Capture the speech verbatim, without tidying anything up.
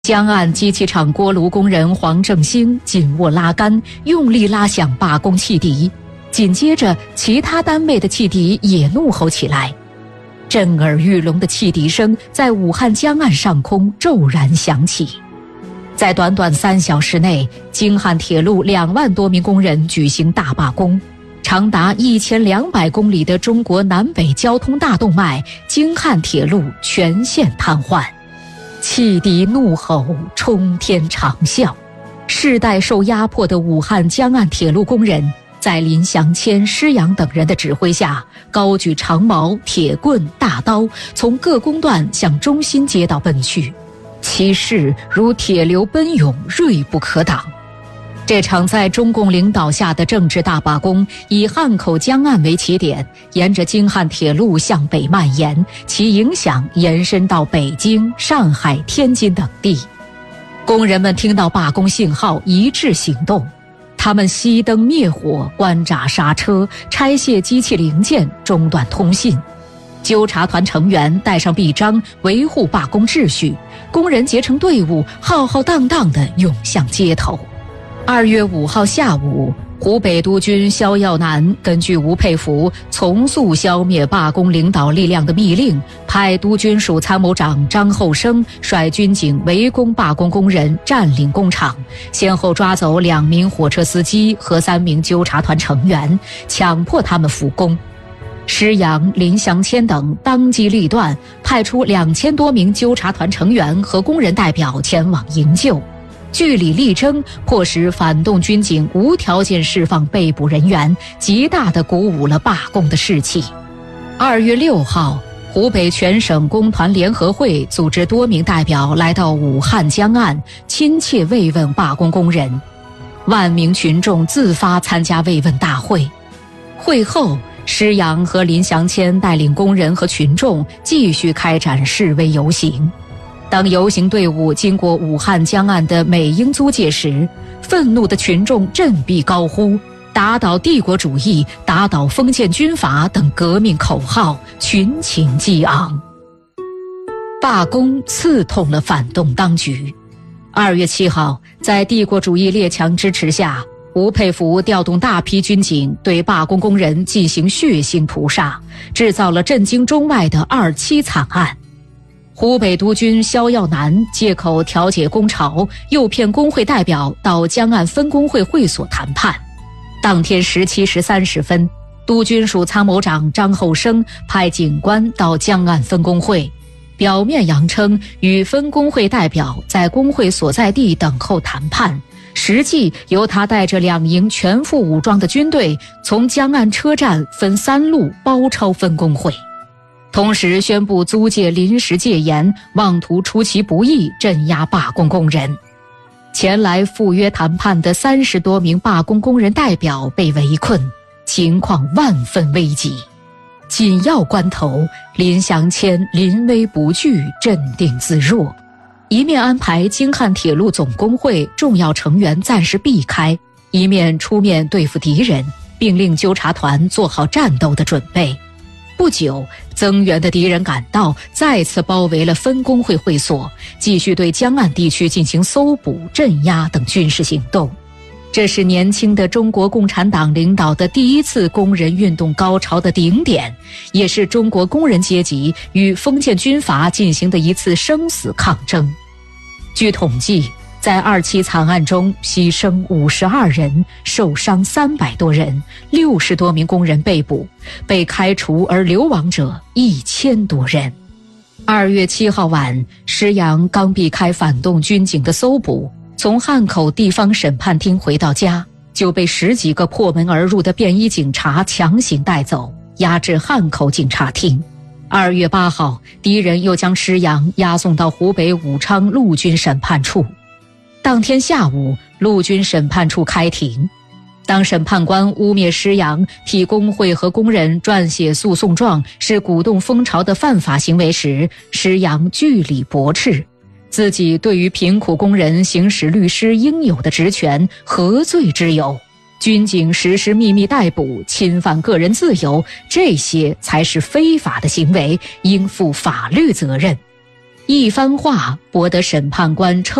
江岸机器厂锅炉工人黄正兴紧握拉杆，用力拉响罢工汽笛。紧接着，其他单位的汽笛也怒吼起来。震耳欲聋的汽笛声在武汉江岸上空骤然响起。在短短三小时内，京汉铁路两万多名工人举行大罢工，长达一千两百公里的中国南北交通大动脉京汉铁路全线瘫痪。汽笛怒吼，冲天长啸。世代受压迫的武汉江岸铁路工人，在林祥谦、施洋等人的指挥下，高举长矛、铁棍、大刀，从各工段向中心街道奔去，其势如铁流奔涌，锐不可挡。这场在中共领导下的政治大罢工，以汉口江岸为起点，沿着京汉铁路向北蔓延，其影响延伸到北京、上海、天津等地。工人们听到罢工信号，一致行动。他们熄灯灭火，关闸刹车，拆卸机器零件，中断通信。纠察团成员带上臂章，维护罢工秩序。工人结成队伍，浩浩荡荡地涌向街头。二月五号下午，湖北督军肖耀南根据吴佩孚从速消灭罢工领导力量的密令，派督军署参谋长张厚生率军警围攻罢工工人，占领工厂，先后抓走两名火车司机和三名纠察团成员，强迫他们服工。施洋、林祥谦等当机立断，派出两千多名纠察团成员和工人代表前往营救。据理力争，迫使反动军警无条件释放被捕人员，极大地鼓舞了罢工的士气。二月六号，湖北全省工团联合会组织多名代表来到武汉江岸，亲切慰问罢工工人。万名群众自发参加慰问大会。会后，施洋和林祥谦带领工人和群众继续开展示威游行。当游行队伍经过武汉江岸的美英租界时，愤怒的群众振臂高呼“打倒帝国主义，打倒封建军阀”等革命口号，群情激昂。罢工刺痛了反动当局。二月七号，在帝国主义列强支持下，吴佩孚调动大批军警对罢工工人进行血腥屠杀，制造了震惊中外的二七惨案。湖北督军肖耀南借口调解工潮，诱骗工会代表到江岸分工会会所谈判。当天十七时三十分，督军署参谋长张厚生派警官到江岸分工会，表面扬称与分工会代表在工会所在地等候谈判，实际由他带着两营全副武装的军队，从江岸车站分三路包抄分工会。同时宣布租界临时戒严，妄图出其不意镇压罢工工人。前来赴约谈判的三十多名罢工工人代表被围困，情况万分危急。紧要关头，林祥谦临危不惧，镇定自若，一面安排京汉铁路总工会重要成员暂时避开，一面出面对付敌人，并令纠察团做好战斗的准备。不久，增援的敌人赶到，再次包围了分工会会所，继续对江岸地区进行搜捕、镇压等军事行动。这是年轻的中国共产党领导的第一次工人运动高潮的顶点，也是中国工人阶级与封建军阀进行的一次生死抗争。据统计，在二七惨案中牺牲五十二人，受伤三百多人，六十多名工人被捕，被开除而流亡者一千多人。二月七号晚，施洋刚避开反动军警的搜捕，从汉口地方审判厅回到家，就被十几个破门而入的便衣警察强行带走，押至汉口警察厅。二月八号，敌人又将施洋押送到湖北武昌陆军审判处。当天下午，陆军审判处开庭。当审判官污蔑施洋替工会和工人撰写诉讼状是鼓动风潮的犯法行为时，施洋据理驳斥，自己对于贫苦工人行使律师应有的职权何罪之有？军警实施秘密逮捕，侵犯个人自由，这些才是非法的行为，应负法律责任。 一番话博得审判官称